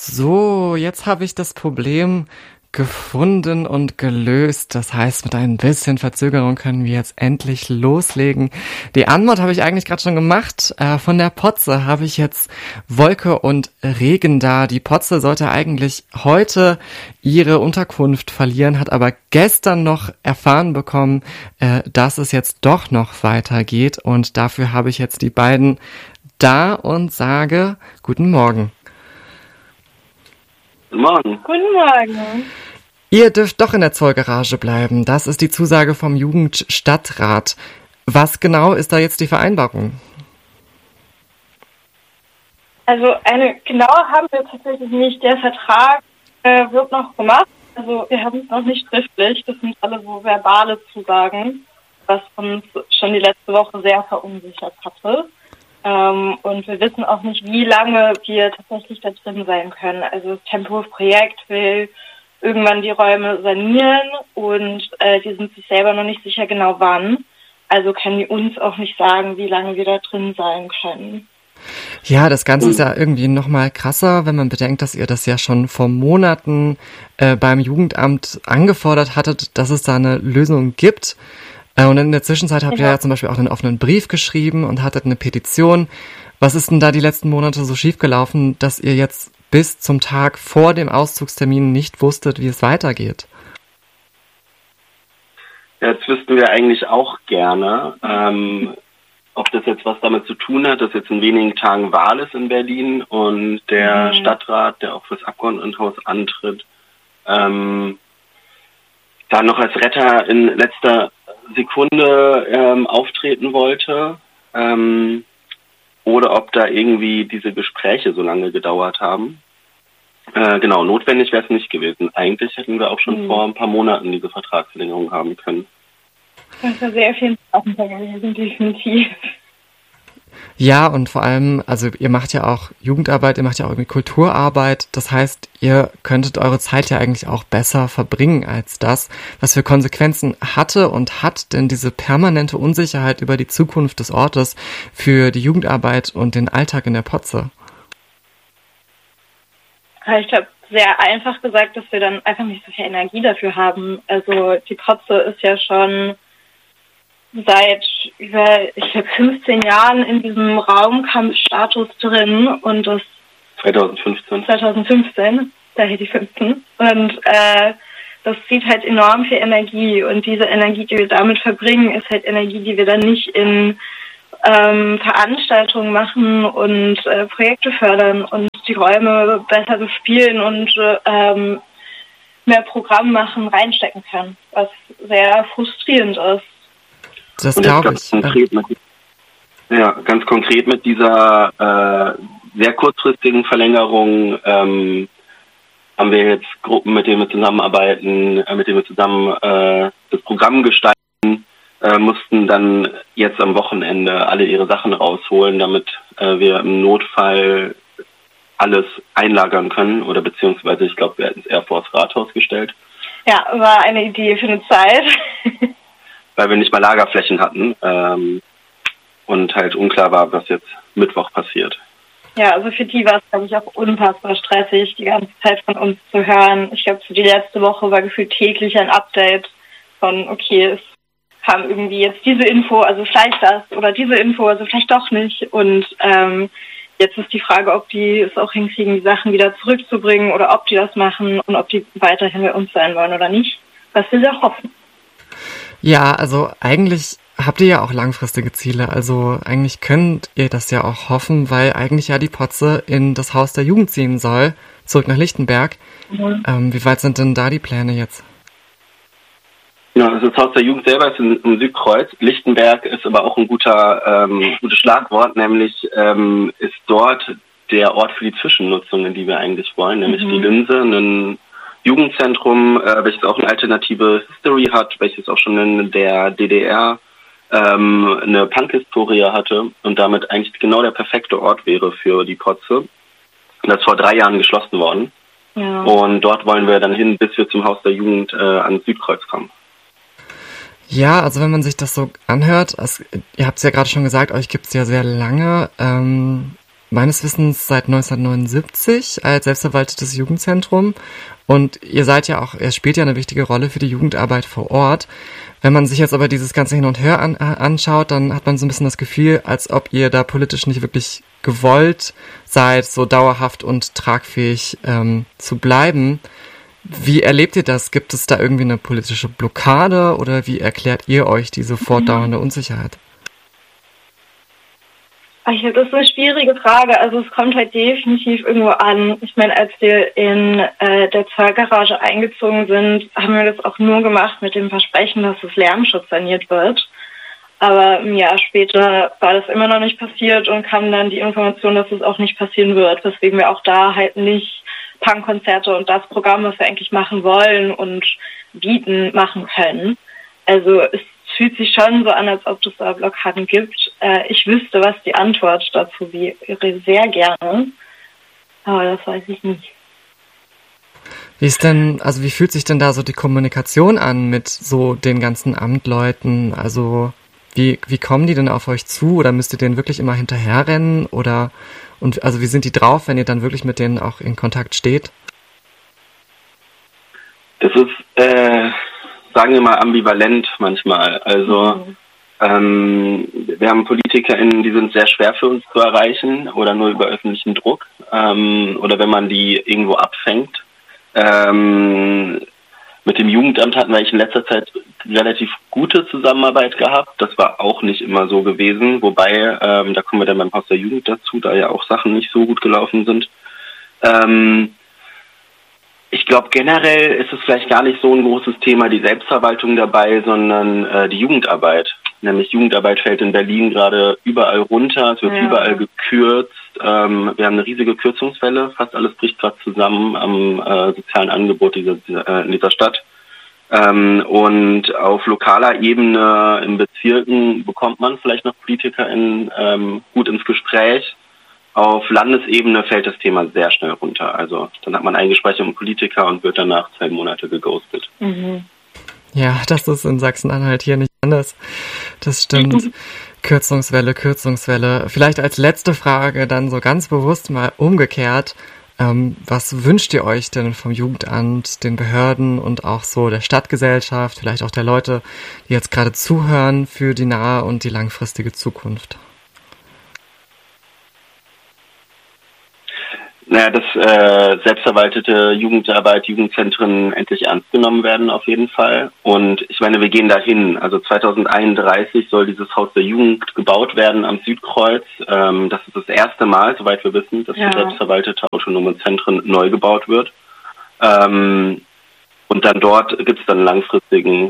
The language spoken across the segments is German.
So, jetzt habe ich das Problem gefunden und gelöst. Das heißt, mit ein bisschen Verzögerung können wir jetzt endlich loslegen. Die Antwort habe ich eigentlich gerade schon gemacht. Von der Potze habe ich jetzt Wolke und Regen da. Die Potze sollte eigentlich heute ihre Unterkunft verlieren, hat aber gestern noch erfahren bekommen, dass es jetzt doch noch weitergeht. Und dafür habe ich jetzt die beiden da und sage guten Morgen. Guten Morgen. Guten Morgen. Ihr dürft doch in der Zollgarage bleiben. Das ist die Zusage vom Jugendstadtrat. Was genau ist da jetzt die Vereinbarung? Also eine genaue haben wir tatsächlich nicht. Der Vertrag wird noch gemacht. Also wir haben es noch nicht schriftlich. Das sind alle so verbale Zusagen, was uns schon die letzte Woche sehr verunsichert hatte. Und wir wissen auch nicht, wie lange wir tatsächlich da drin sein können. Also das Tempo-Projekt will irgendwann die Räume sanieren und die sind sich selber noch nicht sicher genau wann. Also können die uns auch nicht sagen, wie lange wir da drin sein können. Ja, das Ganze ist ja irgendwie nochmal krasser, wenn man bedenkt, dass ihr das ja schon vor Monaten beim Jugendamt angefordert hattet, dass es da eine Lösung gibt. Und in der Zwischenzeit habt ihr ja zum Beispiel auch einen offenen Brief geschrieben und hattet eine Petition. Was ist denn da die letzten Monate so schiefgelaufen, dass ihr jetzt bis zum Tag vor dem Auszugstermin nicht wusstet, wie es weitergeht? Ja, jetzt wüssten wir eigentlich auch gerne, ob das jetzt was damit zu tun hat, dass jetzt in wenigen Tagen Wahl ist in Berlin und der Stadtrat, der auch fürs Abgeordnetenhaus antritt, da noch als Retter in letzter Sekunde auftreten wollte, oder ob da irgendwie diese Gespräche so lange gedauert haben. Genau, notwendig wäre es nicht gewesen. Eigentlich hätten wir auch schon vor ein paar Monaten diese Vertragsverlängerung haben können. Das war sehr viel spannender gewesen, definitiv. Ja, und vor allem, also ihr macht ja auch Jugendarbeit, ihr macht ja auch irgendwie Kulturarbeit. Das heißt, ihr könntet eure Zeit ja eigentlich auch besser verbringen als das. Was für Konsequenzen hatte und hat denn diese permanente Unsicherheit über die Zukunft des Ortes für die Jugendarbeit und den Alltag in der Potze? Ich glaube, sehr einfach gesagt, dass wir dann einfach nicht so viel Energie dafür haben. Also die Potze ist ja schon seit über, 15 Jahren in diesem Raumkampfstatus drin und das 2015, daher die 15. Und das zieht halt enorm viel Energie und diese Energie, die wir damit verbringen, ist halt Energie, die wir dann nicht in Veranstaltungen machen und Projekte fördern und die Räume besser bespielen und mehr Programm machen, reinstecken können, was sehr frustrierend ist. Das glaube ich. Ganz konkret mit dieser sehr kurzfristigen Verlängerung haben wir jetzt Gruppen, mit denen wir zusammenarbeiten, mit denen wir zusammen das Programm gestalten, mussten dann jetzt am Wochenende alle ihre Sachen rausholen, damit wir im Notfall alles einlagern können oder beziehungsweise, ich glaube, wir hätten es eher vor das Rathaus gestellt. Ja, war eine Idee für eine Zeit. Weil wir nicht mal Lagerflächen hatten und halt unklar war, was jetzt Mittwoch passiert. Ja, also für die war es, glaube ich, auch unfassbar stressig, die ganze Zeit von uns zu hören. Ich glaube, für die letzte Woche war gefühlt täglich ein Update von, okay, es kam irgendwie jetzt diese Info, also vielleicht das oder diese Info, also vielleicht doch nicht. Und jetzt ist die Frage, ob die es auch hinkriegen, die Sachen wieder zurückzubringen oder ob die das machen und ob die weiterhin bei uns sein wollen oder nicht. Was wir sehr hoffen. Ja, also eigentlich habt ihr ja auch langfristige Ziele. Also eigentlich könnt ihr das ja auch hoffen, weil eigentlich ja die Potze in das Haus der Jugend ziehen soll, zurück nach Lichtenberg. Wie weit sind denn da die Pläne jetzt? Ja, also das Haus der Jugend selber ist im Südkreuz. Lichtenberg ist aber auch ein gutes Schlagwort, nämlich ist dort der Ort für die Zwischennutzungen, die wir eigentlich wollen, nämlich die Linse, ein Jugendzentrum, welches auch eine alternative History hat, welches auch schon in der DDR eine Punk-Historie hatte und damit eigentlich genau der perfekte Ort wäre für die Potze. Das ist vor 3 Jahren geschlossen worden. Ja. Und dort wollen wir dann hin, bis wir zum Haus der Jugend ans Südkreuz kommen. Ja, also wenn man sich das so anhört, ihr habt es ja gerade schon gesagt, euch gibt es ja sehr lange. meines Wissens seit 1979 als selbstverwaltetes Jugendzentrum. Und ihr spielt ja eine wichtige Rolle für die Jugendarbeit vor Ort. Wenn man sich jetzt aber dieses ganze Hin und Her anschaut, dann hat man so ein bisschen das Gefühl, als ob ihr da politisch nicht wirklich gewollt seid, so dauerhaft und tragfähig zu bleiben. Wie erlebt ihr das? Gibt es da irgendwie eine politische Blockade oder wie erklärt ihr euch diese fortdauernde Unsicherheit? Das ist eine schwierige Frage. Also es kommt halt definitiv irgendwo an. Ich meine, als wir in der Zollgarage eingezogen sind, haben wir das auch nur gemacht mit dem Versprechen, dass das Lärmschutz saniert wird. Aber ein Jahr später war das immer noch nicht passiert und kam dann die Information, dass es auch nicht passieren wird, weswegen wir auch da halt nicht Punkkonzerte und das Programm, was wir eigentlich machen wollen und bieten, machen können. Also es fühlt sich schon so an, als ob es da Blockaden gibt. Ich wüsste, was die Antwort dazu wäre, sehr gerne. Aber das weiß ich nicht. Wie fühlt sich denn da so die Kommunikation an mit so den ganzen Amtleuten? Also wie kommen die denn auf euch zu? Oder müsst ihr denen wirklich immer hinterherrennen? Wie sind die drauf, wenn ihr dann wirklich mit denen auch in Kontakt steht? Das ist, sagen wir mal, ambivalent manchmal. Also wir haben PolitikerInnen, die sind sehr schwer für uns zu erreichen oder nur über öffentlichen Druck oder wenn man die irgendwo abfängt. Mit dem Jugendamt hatten wir in letzter Zeit relativ gute Zusammenarbeit gehabt. Das war auch nicht immer so gewesen, wobei, da kommen wir dann beim Haus der Jugend dazu, da ja auch Sachen nicht so gut gelaufen sind. Ich glaube, generell ist es vielleicht gar nicht so ein großes Thema, die Selbstverwaltung dabei, sondern die Jugendarbeit. Nämlich Jugendarbeit fällt in Berlin gerade überall runter, es wird überall gekürzt. Wir haben eine riesige Kürzungswelle, fast alles bricht gerade zusammen am sozialen Angebot in dieser Stadt. Und auf lokaler Ebene in Bezirken bekommt man vielleicht noch PolitikerInnen gut ins Gespräch. Auf Landesebene fällt das Thema sehr schnell runter. Also dann hat man ein Gespräch mit einem Politiker und wird danach 2 Monate geghostet. Mhm. Ja, das ist in Sachsen-Anhalt hier nicht anders. Das stimmt. Kürzungswelle. Vielleicht als letzte Frage dann so ganz bewusst mal umgekehrt. Was wünscht ihr euch denn vom Jugendamt, den Behörden und auch so der Stadtgesellschaft, vielleicht auch der Leute, die jetzt gerade zuhören, für die nahe und die langfristige Zukunft? Naja, dass selbstverwaltete Jugendarbeit, Jugendzentren endlich ernst genommen werden auf jeden Fall. Und ich meine, wir gehen dahin. Also 2031 soll dieses Haus der Jugend gebaut werden am Südkreuz. Das ist das erste Mal, soweit wir wissen, dass für selbstverwaltete autonome Zentren neu gebaut wird. Und dann dort gibt es dann einen langfristigen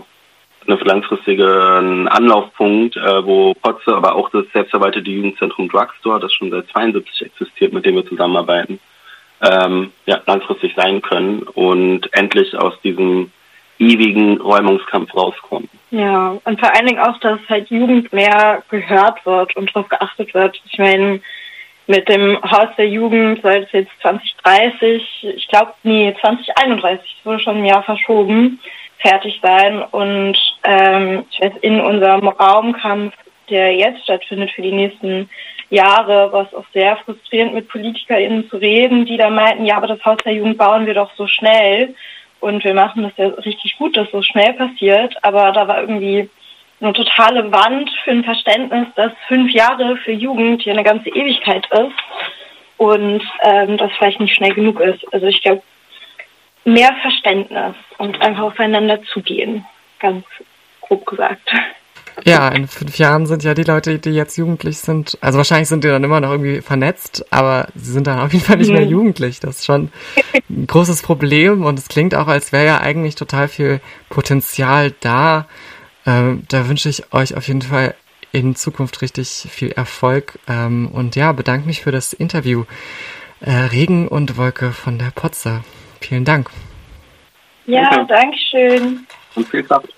Anlaufpunkt, wo Potze, aber auch das selbstverwaltete Jugendzentrum Drugstore, das schon seit 72 existiert, mit dem wir zusammenarbeiten, langfristig sein können und endlich aus diesem ewigen Räumungskampf rauskommen. Ja, und vor allen Dingen auch, dass halt Jugend mehr gehört wird und darauf geachtet wird. Ich meine, mit dem Haus der Jugend soll es jetzt 2030, 2031, wurde schon ein Jahr verschoben, fertig sein. Und in unserem Raumkampf, der jetzt stattfindet für die nächsten Jahre, war es auch sehr frustrierend, mit PolitikerInnen zu reden, die da meinten, ja, aber das Haus der Jugend bauen wir doch so schnell und wir machen das ja richtig gut, dass so schnell passiert, aber da war irgendwie eine totale Wand für ein Verständnis, dass 5 Jahre für Jugend hier eine ganze Ewigkeit ist und das vielleicht nicht schnell genug ist. Also ich glaube, mehr Verständnis und einfach aufeinander zugehen, ganz grob gesagt. Ja, in 5 Jahren sind ja die Leute, die jetzt jugendlich sind, also wahrscheinlich sind die dann immer noch irgendwie vernetzt, aber sie sind dann auf jeden Fall nicht mehr jugendlich. Das ist schon ein großes Problem und es klingt auch, als wäre ja eigentlich total viel Potenzial da. Da wünsche ich euch auf jeden Fall in Zukunft richtig viel Erfolg und ja, bedanke mich für das Interview. Regen und Wolke von der Potze. Vielen Dank. Ja, danke schön. Und viel Kraft.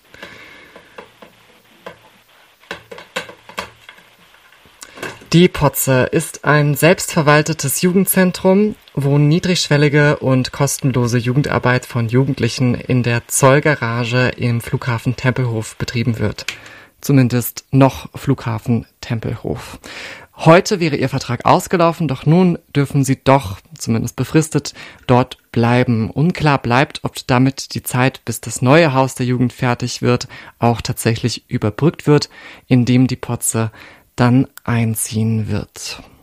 Die Potze ist ein selbstverwaltetes Jugendzentrum, wo niedrigschwellige und kostenlose Jugendarbeit von Jugendlichen in der Zollgarage im Flughafen Tempelhof betrieben wird. Zumindest noch Flughafen Tempelhof. Heute wäre ihr Vertrag ausgelaufen, doch nun dürfen sie doch, zumindest befristet, dort bleiben. Unklar bleibt, ob damit die Zeit, bis das neue Haus der Jugend fertig wird, auch tatsächlich überbrückt wird, indem die Potze dann einziehen wird.